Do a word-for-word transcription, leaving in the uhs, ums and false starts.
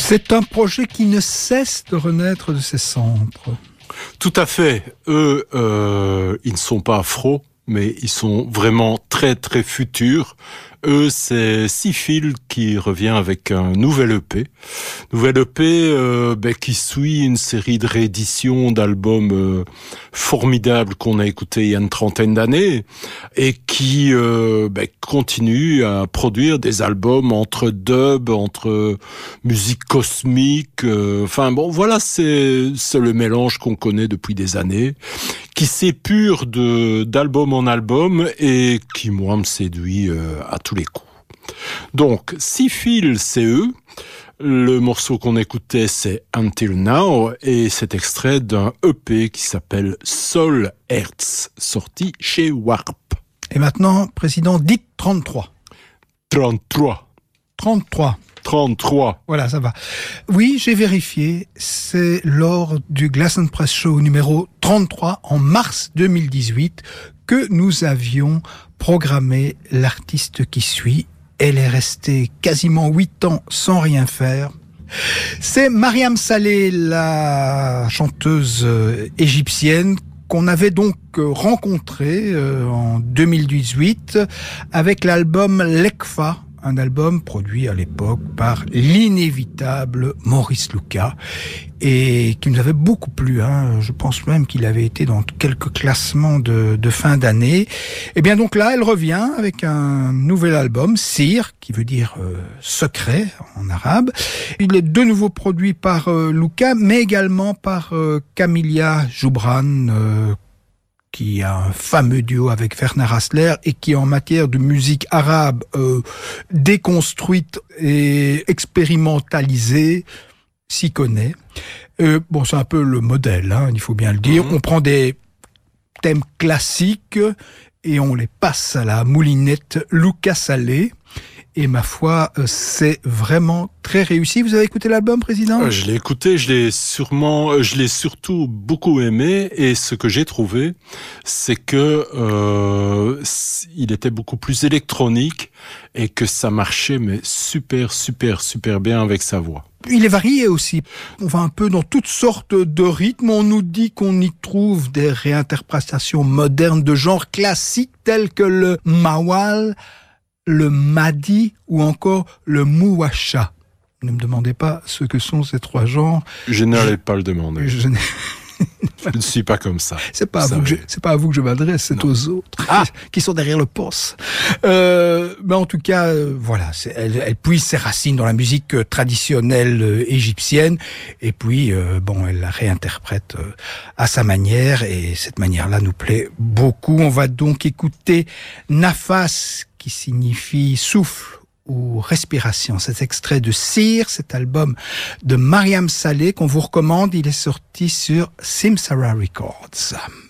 C'est un projet qui ne cesse de renaître de ses cendres. Tout à fait. Eux, euh, ils ne sont pas afro, mais ils sont vraiment très très futurs. Eux, c'est Seafield qui revient avec un nouvel E P. Nouvel E P euh, ben, qui suit une série de rééditions d'albums euh, formidables qu'on a écoutés il y a une trentaine d'années et qui euh, ben, continue à produire des albums entre dub, entre musique cosmique. Euh, enfin bon, voilà, c'est, c'est le mélange qu'on connaît depuis des années, qui s'épure de d'album en album et qui, moi, me séduit euh, à tous les coups. Donc, Seafield, c'est eux. Le morceau qu'on écoutait, c'est Until Now, et c'est extrait d'un E P qui s'appelle Soul Hertz, sorti chez Warp. Et maintenant, président, dites trente-trois. trente-trois. trente-trois. trente-trois. Voilà, ça va. Oui, j'ai vérifié. C'est lors du Glastonbury Show numéro trente-trois, en mars deux mille dix-huit, que nous avions programmé l'artiste qui suit. Elle est restée quasiment huit ans sans rien faire. C'est Mariam Saleh, la chanteuse euh, égyptienne, qu'on avait donc euh, rencontrée euh, en deux mille dix-huit avec l'album Lekfa, un album produit à l'époque par l'inévitable Maurice Lucas et qui nous avait beaucoup plu. Hein. Je pense même qu'il avait été dans quelques classements de, de fin d'année. Et bien donc là, elle revient avec un nouvel album, Sir, qui veut dire euh, secret en arabe. Il est de nouveau produit par euh, Lucas, mais également par euh, Camilla Joubran, euh, qui a un fameux duo avec Werner Hassler et qui, en matière de musique arabe euh, déconstruite et expérimentalisée, s'y connaît. Euh, bon, c'est un peu le modèle, hein, il faut bien le dire. Mmh. On prend des thèmes classiques et on les passe à la moulinette Lucas Saleh. Et ma foi, c'est vraiment très réussi. Vous avez écouté l'album, Président ? euh, Je l'ai écouté, je l'ai sûrement, je l'ai surtout beaucoup aimé. Et ce que j'ai trouvé, c'est que euh, il était beaucoup plus électronique et que ça marchait mais super, super, super bien avec sa voix. Il est varié aussi. On va un peu dans toutes sortes de rythmes. On nous dit qu'on y trouve des réinterprétations modernes de genres classiques tels que le mawal, le Madi ou encore le Mouacha. Ne me demandez pas ce que sont ces trois genres. Je n'allais pas le demander. Je, je, je ne suis pas comme ça. C'est pas, à vous, que je, c'est pas à vous que je m'adresse, c'est non. aux autres ah. qui sont derrière le poste. Euh, mais en tout cas, euh, voilà, c'est, elle, elle puise ses racines dans la musique traditionnelle euh, égyptienne et puis, euh, bon, elle la réinterprète euh, à sa manière et cette manière-là nous plaît beaucoup. On va donc écouter Nafas, qui signifie souffle ou respiration. Cet extrait de Sir, cet album de Mariam Saleh qu'on vous recommande, il est sorti sur Simsara Records.